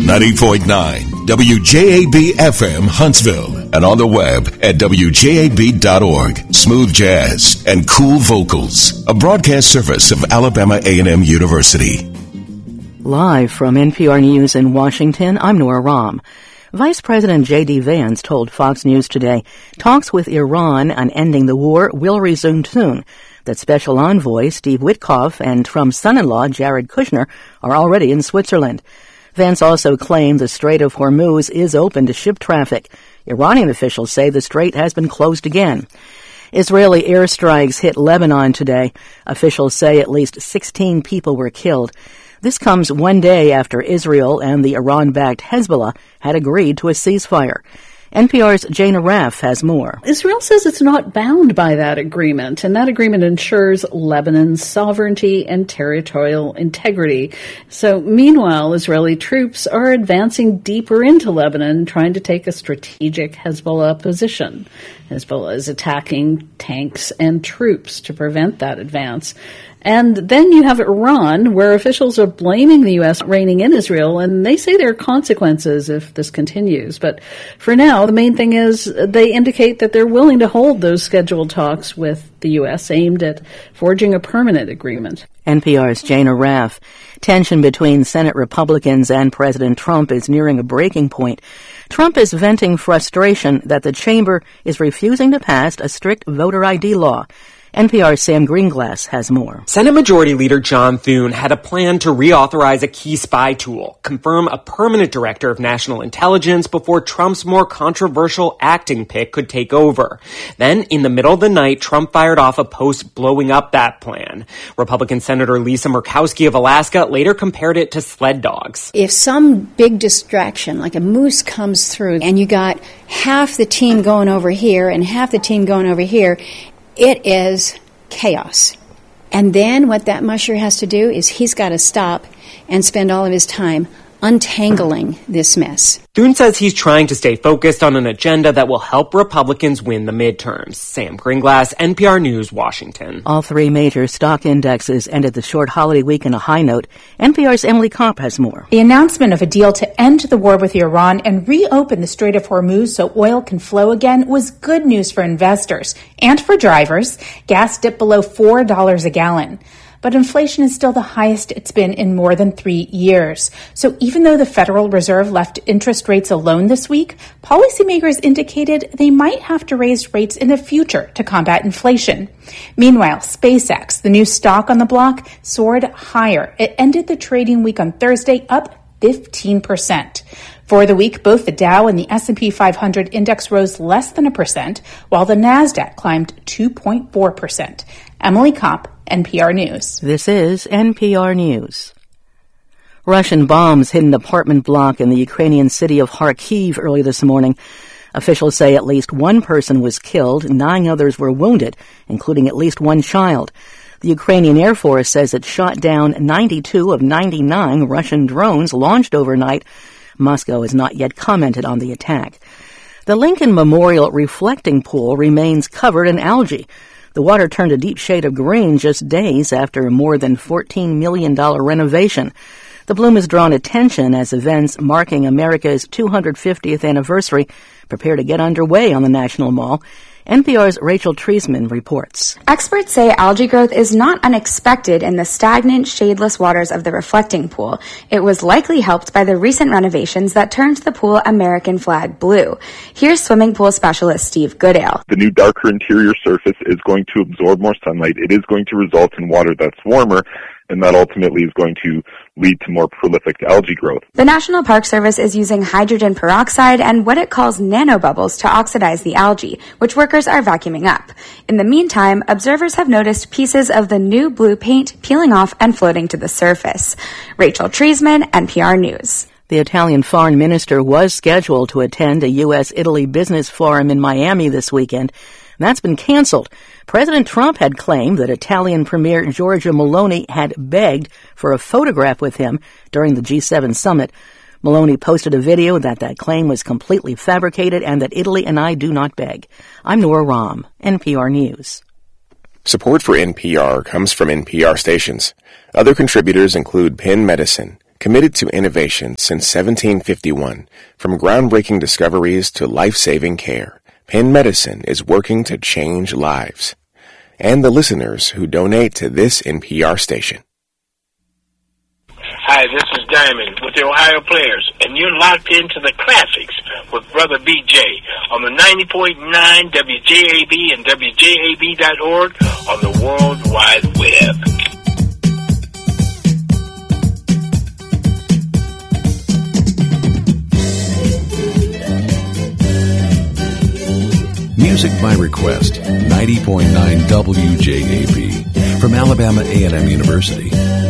90.9 WJAB-FM Huntsville and on the web at WJAB.org. Smooth jazz and cool vocals. A broadcast service of Alabama A&M University. Live from NPR News in Washington, I'm Nora Rahm. Vice President J.D. Vance told Fox News today talks with Iran on ending the war will resume soon, that Special Envoy Steve Witkoff and Trump's son-in-law Jared Kushner are already in Switzerland. Vance also claimed the Strait of Hormuz is open to ship traffic. Iranian officials say the strait has been closed again. Israeli airstrikes hit Lebanon today. Officials say at least 16 people were killed. This comes one day after Israel and the Iran-backed Hezbollah had agreed to a ceasefire. NPR's Jana Raff has more. Israel says it's not bound by that agreement, and that agreement ensures Lebanon's sovereignty and territorial integrity. So, meanwhile, Israeli troops are advancing deeper into Lebanon, trying to take a strategic Hezbollah position. Hezbollah is attacking tanks and troops to prevent that advance. And then you have Iran, where officials are blaming the U.S. reining in Israel, and they say there are consequences if this continues. But for now, the main thing is they indicate that they're willing to hold those scheduled talks with the U.S. aimed at forging a permanent agreement. NPR's Jana Raff. Tension between Senate Republicans and President Trump is nearing a breaking point. Trump is venting frustration that the chamber is refusing to pass a strict voter ID law. NPR's Sam Greenglass has more. Senate Majority Leader John Thune had a plan to reauthorize a key spy tool, confirm a permanent director of national intelligence before Trump's more controversial acting pick could take over. Then, in the middle of the night, Trump fired off a post blowing up that plan. Republican Senator Lisa Murkowski of Alaska later compared it to sled dogs. If some big distraction, like a moose, comes through and you got half the team going over here and half the team going over here, it is chaos. And then what that musher has to do is he's got to stop and spend all of his time untangling this mess. Thune says he's trying to stay focused on an agenda that will help Republicans win the midterms. Sam Greenglass, NPR News, Washington. All three major stock indexes ended the short holiday week on a high note. NPR's Emily Kopp has more. The announcement of a deal to end the war with Iran and reopen the Strait of Hormuz so oil can flow again was good news for investors and for drivers. Gas dipped below $4 a gallon. But inflation is still the highest it's been in more than 3 years. So even though the Federal Reserve left interest rates alone this week, policymakers indicated they might have to raise rates in the future to combat inflation. Meanwhile, SpaceX, the new stock on the block, soared higher. It ended the trading week on Thursday up 15%. For the week, both the Dow and the S&P 500 index rose less than 1%, while the NASDAQ climbed 2.4%. Emily Kopp, NPR News. This is NPR News. Russian bombs hit an apartment block in the Ukrainian city of Kharkiv early this morning. Officials say at least one person was killed, 9 others were wounded, including at least one child. The Ukrainian Air Force says it shot down 92 of 99 Russian drones launched overnight. Moscow has not yet commented on the attack. The Lincoln Memorial reflecting pool remains covered in algae. The water turned a deep shade of green just days after a more than $14 million renovation. The bloom has drawn attention as events marking America's 250th anniversary prepare to get underway on the National Mall. NPR's Rachel Treisman reports. Experts say algae growth is not unexpected in the stagnant, shadeless waters of the reflecting pool. It was likely helped by the recent renovations that turned the pool American flag blue. Here's swimming pool specialist Steve Goodale. The new darker interior surface is going to absorb more sunlight. It is going to result in water that's warmer, and that ultimately is going to lead to more prolific algae growth. The National Park Service is using hydrogen peroxide and what it calls nanobubbles to oxidize the algae, which workers are vacuuming up. In the meantime, observers have noticed pieces of the new blue paint peeling off and floating to the surface. Rachel Treisman, NPR News. The Italian foreign minister was scheduled to attend a U.S.-Italy business forum in Miami this weekend. That's been canceled. President Trump had claimed that Italian Premier Giorgia Meloni had begged for a photograph with him during the G7 summit. Meloni posted a video that claim was completely fabricated and that Italy and I do not beg. I'm Nora Rahm, NPR News. Support for NPR comes from NPR stations. Other contributors include Penn Medicine, Committed to innovation since 1751, from groundbreaking discoveries to life-saving care, Penn Medicine is working to change lives. And the listeners who donate to this NPR station. Hi, this is Diamond with the Ohio Players, and you're locked into the classics with Brother BJ on the 90.9 WJAB and WJAB.org on the World Wide Web. Music by request, 90.9 WJAB from Alabama A&M University.